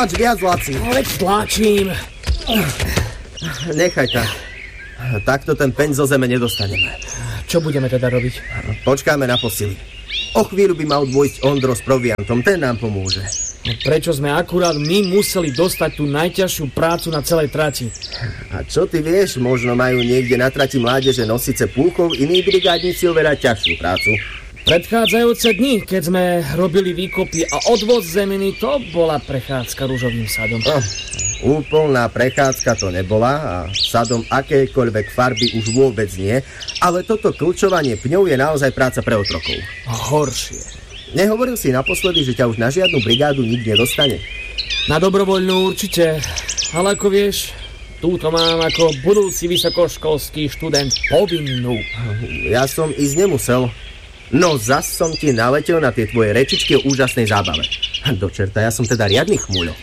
Viac, Laci. Veď tlačím. Nechaj tak. Takto ten peň zo zeme nedostaneme. Čo budeme teda robiť? Počkáme na posily. O chvíľu by mal dôjsť Ondro s proviantom, ten nám pomôže. No prečo sme akurát my museli dostať tú najťažšiu prácu na celej trati? A čo ty vieš, možno majú niekde na trati mládeže nosice púchov, iní brigádnici overať ťažšiu prácu. Predchádzajúce dni, keď sme robili výkopy a odvoz zeminy, to bola prechádzka ružovým sadom. Úplná prechádzka to nebola a sadom akékoľvek farby už vôbec nie, ale toto klčovanie pňov je naozaj práca pre otrokov. Horšie. Nehovoril si naposledy, že ťa už na žiadnu brigádu nikdy nedostane? Na dobrovoľnú určite, ale ako vieš, túto mám ako budúci vysokoškolský študent povinnú. Ja som ísť nemusel. No zas som ti naletel na tie tvoje rečičky o úžasnej zábave. Do čerta, ja som teda riadny chmuľo.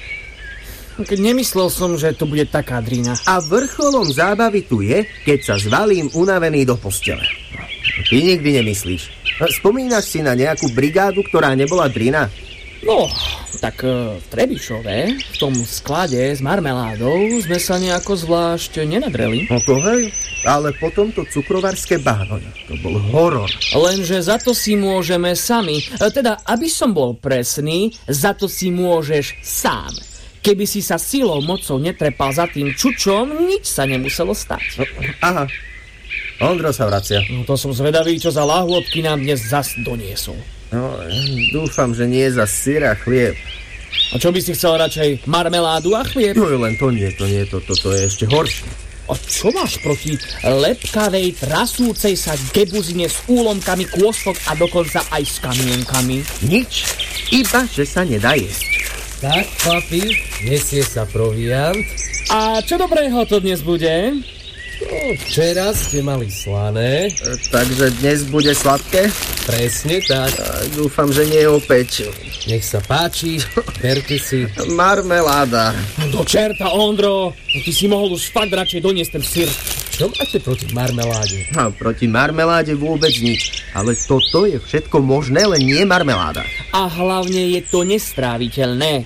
Keď nemyslel som, že to bude taká drína. A vrcholom zábavy tu je, keď sa zvalím unavený do postele. Ty nikdy nemyslíš. Spomínaš si na nejakú brigádu, ktorá nebola drina? No, tak v Trebišove, v tom sklade s marmeládou sme sa nejako zvlášť nenadreli. No to hej, ale potom to cukrovarské báno, to bol horor. Lenže za to si môžeme sami. Teda, aby som bol presný, za to si môžeš sám. Keby si sa silou, mocou netrepal za tým čučom, nič sa nemuselo stať. Aha, Ondro sa vracia. No to som zvedavý, čo za lahôdky nám dnes zas doniesol. No, dúfam, že nie za syr a chlieb. A čo by si chcel radšej, marmeládu a chlieb? No len to nie, to je ešte horšie. A čo máš proti lepkavej, trasúcej sa gebuzine s úlomkami kôstok a dokonca aj s kamienkami? Nič, iba že sa nedá jesť. Tak, papi, nesie sa proviant. A čo dobrého to dnes bude? No, včera ste mali slané. Takže dnes bude sladké? Presne tak. Dúfam, že nie opäť. Nech sa páči, berte si. Marmeláda. Do čerta, Ondro. Ty si mohol už fakt radšej doniesť ten syr. Čo máte proti marmeláde? Proti marmeláde vôbec nič. Ale toto je všetko možné, len nie marmeláda. A hlavne je to nestráviteľné.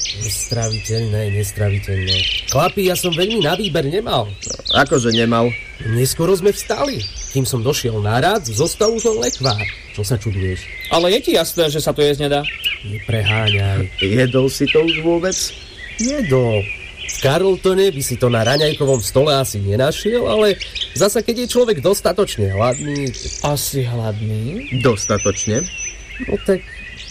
Nestraviteľné. Chlapi, ja som veľmi na výber nemal. Akože nemal? Neskoro sme vstali. Kým som došiel na rád, zostal už len lekvár. Čo sa čuduješ? Ale je ti jasné, že sa to jesť nedá? Nepreháňaj. Jedol si to už vôbec? Jedol. V Carltone by si to na raňajkovom stole asi nenašiel, ale zasa keď je človek dostatočne hladný... Asi hladný? Dostatočne? No tak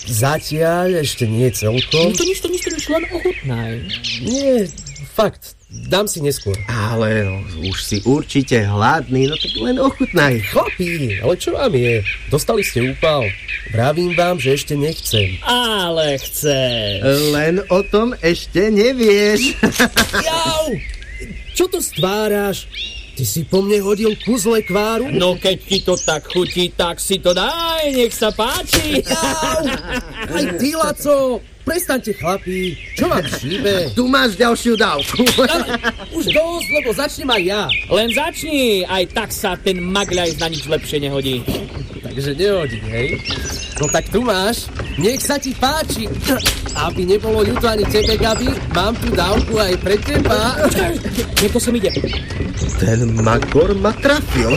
zatiaľ ešte nie celkom. To nič, len ochutnaj. Nie, fakt, dám si neskôr. Ale už si určite hladný, no tak len ochutnaj. Chlapi, ale čo vám je? Dostali ste úpal. Vravím vám, že ešte nechcem. Ale chceš. Len o tom ešte nevieš. Jau! Čo to stváraš? Ty si po mne hodil kus lekváru? No keď ti to tak chutí, tak si to daj, nech sa páči. Jau! Aj ty, Laco! Prestaňte, chlapi, čo vám šíbe? Tu máš ďalšiu dávku. Už dosť, lebo začnem aj ja. Len začni, aj tak sa ten magľaj na nič lepšie nehodí. Takže nehodí, hej? No tak tu máš, nech sa ti páči. Aby nebolo ľúto ani tebe, Gabi, mám tu dávku aj pre teba. Niekto sem ide. Ten Magor ma trafil.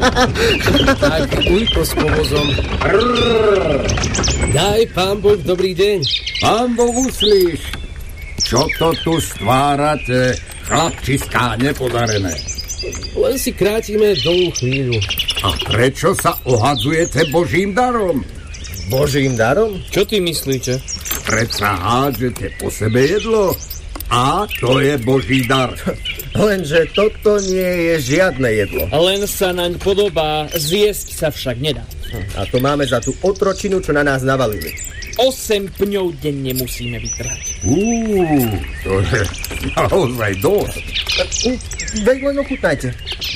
Tak ujko s povozom. Daj, pán Boh, dobrý deň. Pán Boh, uslíš, čo to tu stvárate, chlapčiská nepodarené? Len si krátime dolu chvíľu. A prečo sa ohadzujete Božím darom? Božím darom? Čo ty myslíte? Predsa hádžete po sebe jedlo a to je Boží dar. Lenže toto nie je žiadne jedlo. Len sa naň podobá, zjesť sa však nedá. A to máme za tú otročinu, čo na nás navalili. 8 pňov denne musíme vytrhať. To je naozaj dosť. Veď len ochutnajte.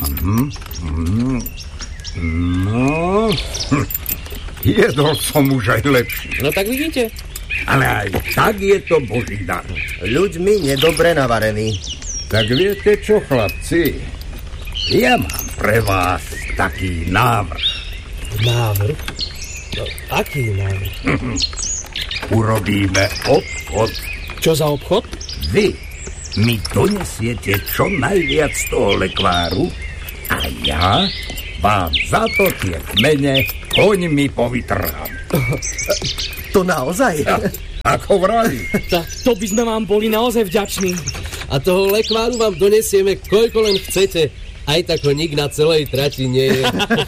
No, jedol som už aj lepší. No tak vidíte. Ale aj tak je to Boží dar. Ľuďmi nedobre navarený. Tak viete čo, chlapci? Ja mám pre vás taký návrh. Návrh? No, aký návrh? Urobíme obchod. Čo za obchod? vy mi donesiete čo najviac z toho lekváru a ja vám za to tie kmene koňmi povytrhám. To naozaj? Ja, ako vraví. Tak to by sme vám boli naozaj vďační. A toho lekváru vám donesieme, koľko len chcete. Aj tak ho nik na celej trati nie je.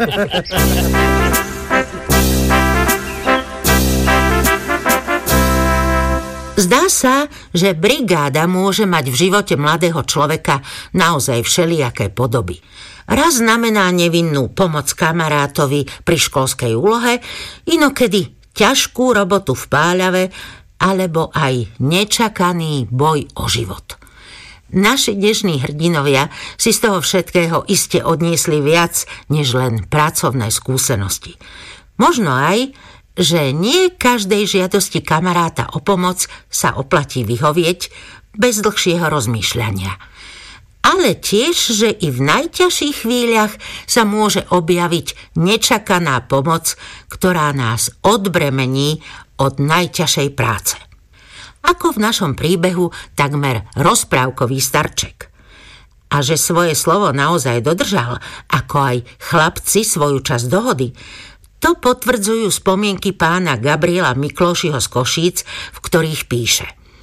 Zdá sa, že brigáda môže mať v živote mladého človeka naozaj všelijaké podoby. Raz znamená nevinnú pomoc kamarátovi pri školskej úlohe, inokedy ťažkú robotu v páľave alebo aj nečakaný boj o život. Naši dnešní hrdinovia si z toho všetkého iste odniesli viac než len pracovné skúsenosti. Možno aj, že nie každej žiadosti kamaráta o pomoc sa oplatí vyhovieť bez dlhšieho rozmýšľania. Ale tiež, že i v najťažších chvíľach sa môže objaviť nečakaná pomoc, ktorá nás odbremení od najťažšej práce. Ako v našom príbehu takmer rozprávkový starček. A že svoje slovo naozaj dodržal, ako aj chlapci svoju časť dohody, to potvrdzujú spomienky pána Gabriela Miklóšiho z Košíc, v ktorých píše.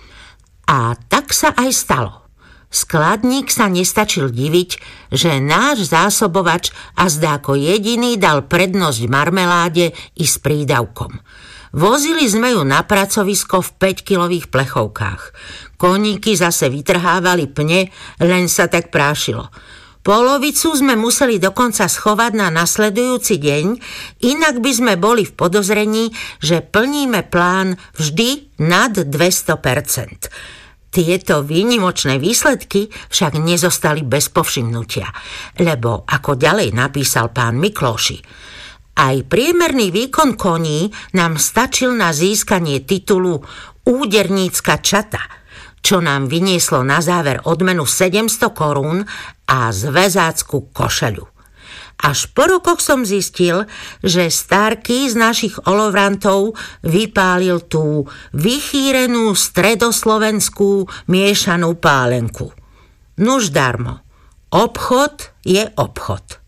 A tak sa aj stalo. Skladník sa nestačil diviť, že náš zásobovač azda ako jediný dal prednosť marmeláde i s prídavkom. Vozili sme ju na pracovisko v 5-kilových plechovkách. Koníky zase vytrhávali pne, len sa tak prášilo. Polovicu sme museli dokonca schovať na nasledujúci deň, inak by sme boli v podozrení, že plníme plán vždy nad 200%. Tieto výnimočné výsledky však nezostali bez povšimnutia, lebo ako ďalej napísal pán Miklóši, aj priemerný výkon koní nám stačil na získanie titulu údernícka čata, čo nám vynieslo na záver odmenu 700 korún a zväzácku košeľu. Až po rokoch som zistil, že Starký z našich olovrantov vypálil tú vychýrenú stredoslovenskú miešanú pálenku. Nuž darmo. Obchod je obchod.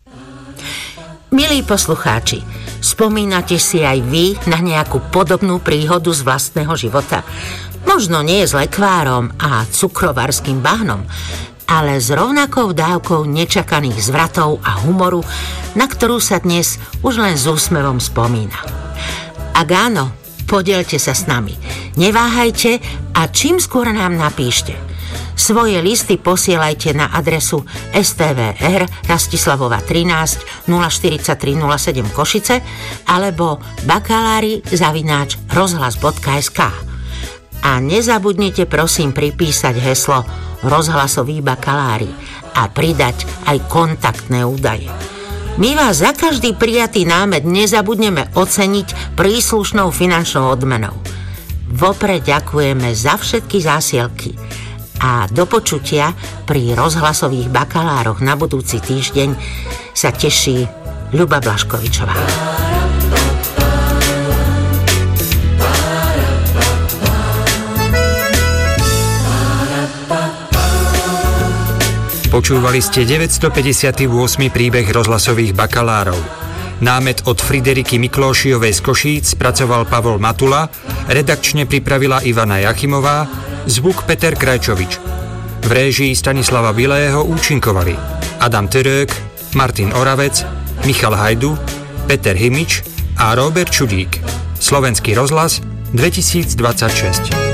Milí poslucháči, spomínate si aj vy na nejakú podobnú príhodu z vlastného života? Možno nie s lekvárom a cukrovarským bahnom, ale s rovnakou dávkou nečakaných zvratov a humoru, na ktorú sa dnes už len s úsmevom spomína. Ak áno, podielte sa s nami. Neváhajte a čím skôr nám napíšte. Svoje listy posielajte na adresu STVR Rastislavova 13 04307 Košice alebo bakalári@rozhlas.sk. A nezabudnite prosím pripísať heslo Rozhlasoví bakalári a pridať aj kontaktné údaje. My vás za každý prijatý námed nezabudneme oceniť príslušnou finančnou odmenou. Vopred ďakujeme za všetky zásielky a do počutia pri rozhlasových bakalároch na budúci týždeň sa teší Ľuba Blaškovičová. Počúvali ste 958. príbeh rozhlasových bakalárov. Námet od Frideriky Miklóšiovej z Košíc spracoval Pavol Matula, redakčne pripravila Ivana Jachimová, zvuk Peter Krajčovič. V réžii Stanislava Bilého účinkovali Adam Török, Martin Oravec, Michal Hajdu, Peter Himič a Robert Čudík. Slovenský rozhlas 2026.